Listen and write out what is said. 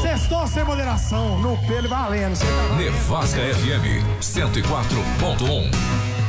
Sextou sem moderação. No pelo valendo. Você tá valendo. Nevasca FM 104.1.